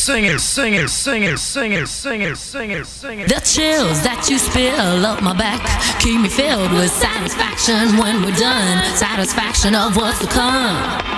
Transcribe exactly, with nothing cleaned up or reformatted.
sing it, sing it, sing it, sing it, sing it, sing it, sing it. The chills that you spill up my back keep me filled with satisfaction when we're done. Satisfaction of what's to come.